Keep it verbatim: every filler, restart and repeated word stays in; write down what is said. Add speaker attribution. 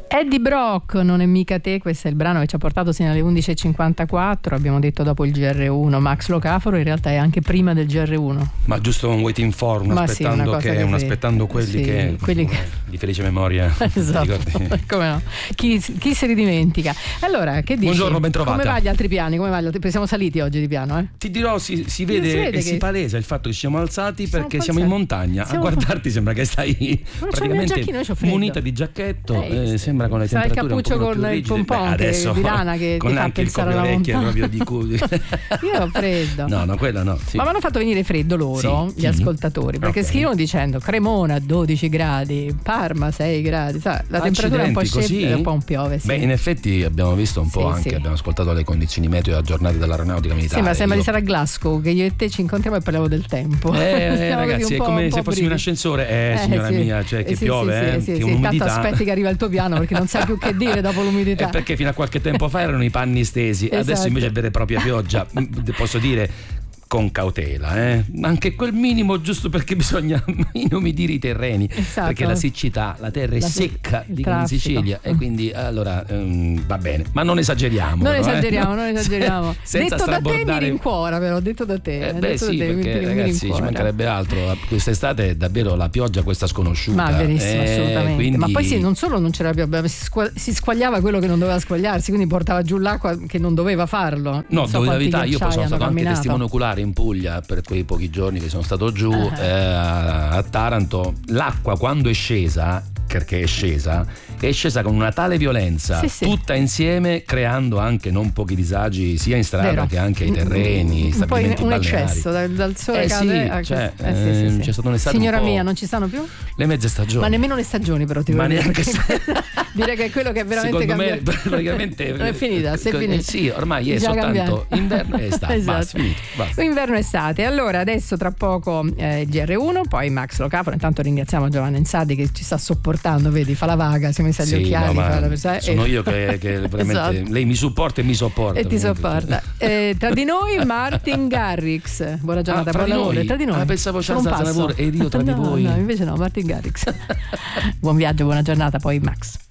Speaker 1: Eddie Brock, non è mica te, questo è il brano che ci ha portato sino alle undici e cinquantaquattro, abbiamo detto dopo il G R uno. Max Locaforo in realtà è anche prima del G R uno.
Speaker 2: Ma giusto un waiting for, un
Speaker 1: Ma
Speaker 2: aspettando,
Speaker 1: sì,
Speaker 2: che,
Speaker 1: che
Speaker 2: un
Speaker 1: sì.
Speaker 2: aspettando quelli
Speaker 1: Sì,
Speaker 2: che,
Speaker 1: quelli che...
Speaker 2: di felice memoria.
Speaker 1: Esatto, come no? Chi, chi se li dimentica? Allora, che dici?
Speaker 2: Buongiorno, ben trovata.
Speaker 1: Come va gli altri piani? Come va gli altri... Siamo saliti oggi di piano, eh?
Speaker 2: Ti dirò, si, si vede,
Speaker 1: si vede
Speaker 2: e
Speaker 1: che...
Speaker 2: si palesa il fatto che siamo alzati
Speaker 1: siamo
Speaker 2: perché
Speaker 1: alzati.
Speaker 2: siamo in montagna.
Speaker 1: Siamo
Speaker 2: a guardarti sembra che stai
Speaker 1: non
Speaker 2: praticamente
Speaker 1: giacchino, io c'ho freddo.
Speaker 2: munita di giacchetto,
Speaker 1: eh,
Speaker 2: eh, sembra con le
Speaker 1: sarà
Speaker 2: temperature
Speaker 1: il cappuccio
Speaker 2: un po'
Speaker 1: con
Speaker 2: più
Speaker 1: il
Speaker 2: rigide.
Speaker 1: pompon
Speaker 2: Beh,
Speaker 1: che,
Speaker 2: adesso
Speaker 1: di lana che
Speaker 2: con
Speaker 1: ti fa
Speaker 2: anche il
Speaker 1: pensare alla
Speaker 2: copiorecchie
Speaker 1: montagna.
Speaker 2: proprio di cui
Speaker 1: Io ho freddo.
Speaker 2: no no quello no sì.
Speaker 1: Ma mi hanno fatto venire freddo loro,
Speaker 2: Sì,
Speaker 1: gli
Speaker 2: sì.
Speaker 1: ascoltatori, perché
Speaker 2: Okay.
Speaker 1: scrivono dicendo Cremona dodici gradi, Parma sei gradi, sai, la temperatura è un po'
Speaker 2: Accidenti,
Speaker 1: scende
Speaker 2: così?
Speaker 1: e un po' un piove, sì.
Speaker 2: Beh, in effetti abbiamo visto un po'
Speaker 1: Sì,
Speaker 2: anche,
Speaker 1: sì.
Speaker 2: abbiamo ascoltato le condizioni meteo aggiornate dall'aeronautica militare.
Speaker 1: Sembra, sembra
Speaker 2: Io-
Speaker 1: di stare a Glasgow, che io e te ci incontriamo e parliamo del tempo.
Speaker 2: Eh, eh,
Speaker 1: Siamo così
Speaker 2: ragazzi,
Speaker 1: un
Speaker 2: è
Speaker 1: po',
Speaker 2: come
Speaker 1: un
Speaker 2: se
Speaker 1: po'
Speaker 2: fossi in un
Speaker 1: brividi.
Speaker 2: ascensore, eh,
Speaker 1: Eh,
Speaker 2: signora
Speaker 1: sì.
Speaker 2: mia, cioè che
Speaker 1: Eh, sì,
Speaker 2: piove,
Speaker 1: sì,
Speaker 2: eh,
Speaker 1: sì, sì,
Speaker 2: che
Speaker 1: sì.
Speaker 2: umidità.
Speaker 1: Tanto aspetti che arriva il tuo piano perché non sai più che dire dopo l'umidità.
Speaker 2: È perché fino a qualche tempo fa erano i panni stesi,
Speaker 1: Esatto.
Speaker 2: adesso invece è vera e propria pioggia. Posso dire con cautela, eh? Anche quel minimo giusto perché bisogna inumidire i terreni,
Speaker 1: Esatto.
Speaker 2: perché la siccità, la terra è
Speaker 1: La-
Speaker 2: secca,
Speaker 1: il
Speaker 2: dicono in
Speaker 1: traffico.
Speaker 2: Sicilia, e quindi allora ehm, va bene, ma non esageriamo.
Speaker 1: Non
Speaker 2: però,
Speaker 1: esageriamo,
Speaker 2: eh?
Speaker 1: non esageriamo.
Speaker 2: Senza
Speaker 1: detto da te mi
Speaker 2: strabordare.
Speaker 1: rincuora, però detto da te.
Speaker 2: Eh,
Speaker 1: eh,
Speaker 2: beh
Speaker 1: detto
Speaker 2: sì,
Speaker 1: da te, mi-
Speaker 2: perché
Speaker 1: mi
Speaker 2: ragazzi ci
Speaker 1: rincuora.
Speaker 2: mancherebbe altro. Quest'estate è davvero la pioggia questa sconosciuta.
Speaker 1: Ma verissimo,
Speaker 2: eh,
Speaker 1: assolutamente.
Speaker 2: quindi...
Speaker 1: Ma poi sì, non solo non c'era più, si, squa- si squagliava quello che non doveva squagliarsi, quindi portava giù l'acqua che non doveva farlo.
Speaker 2: No,
Speaker 1: Non so
Speaker 2: devo dire la
Speaker 1: quanti
Speaker 2: verità, io poi
Speaker 1: ghiacciai
Speaker 2: sono
Speaker 1: hanno
Speaker 2: stato anche
Speaker 1: camminato.
Speaker 2: testimone oculare in Puglia per quei pochi giorni che sono stato giù
Speaker 1: Uh-huh.
Speaker 2: eh, a, a Taranto. L'acqua quando è scesa, perché è scesa, è scesa con una tale violenza,
Speaker 1: Sì, sì.
Speaker 2: tutta insieme, creando anche non pochi disagi sia in strada
Speaker 1: Vero.
Speaker 2: che anche ai terreni,
Speaker 1: un po'
Speaker 2: stabilimenti
Speaker 1: un
Speaker 2: balneari.
Speaker 1: eccesso dal, dal sole
Speaker 2: Eh
Speaker 1: cade
Speaker 2: sì,
Speaker 1: a-
Speaker 2: cioè,
Speaker 1: eh, sì, sì,
Speaker 2: ehm,
Speaker 1: sì.
Speaker 2: c'è stata un'estate
Speaker 1: Signora
Speaker 2: un po'...
Speaker 1: mia, non ci stanno più?
Speaker 2: le mezze stagioni.
Speaker 1: Ma nemmeno le stagioni, però ti
Speaker 2: Ma
Speaker 1: devo dire,
Speaker 2: neanche
Speaker 1: perché direi che è quello che è veramente
Speaker 2: secondo me
Speaker 1: cambiato.
Speaker 2: praticamente
Speaker 1: Non è finita, se è
Speaker 2: eh,
Speaker 1: finita.
Speaker 2: sì, ormai è
Speaker 1: Già
Speaker 2: soltanto
Speaker 1: cambiato.
Speaker 2: inverno e estate.
Speaker 1: Esatto.
Speaker 2: Basta, finito, basta.
Speaker 1: Inverno e estate. Allora adesso tra poco eh, G R uno, poi Max Locaforo. Intanto ringraziamo Giovanna Ensardi che ci sta sopportando, vedi, fa la vaga, si è messa gli
Speaker 2: Sì,
Speaker 1: occhiali,
Speaker 2: no,
Speaker 1: fa la
Speaker 2: ma
Speaker 1: persona-
Speaker 2: sono
Speaker 1: e-
Speaker 2: io che, che veramente
Speaker 1: Esatto.
Speaker 2: lei mi supporta e mi sopporta.
Speaker 1: e ti
Speaker 2: veramente.
Speaker 1: sopporta. Eh, tra di noi Martin Garrix. Buona giornata,
Speaker 2: Ah, fra
Speaker 1: buon
Speaker 2: di
Speaker 1: lavoro.
Speaker 2: noi?
Speaker 1: Tra di noi.
Speaker 2: Ah, pensavo
Speaker 1: Solo un
Speaker 2: Charles
Speaker 1: passo.
Speaker 2: Aznavour ed io tra di
Speaker 1: No,
Speaker 2: voi.
Speaker 1: no, invece no, Martin Garrix. Buon viaggio, buona giornata, poi Max.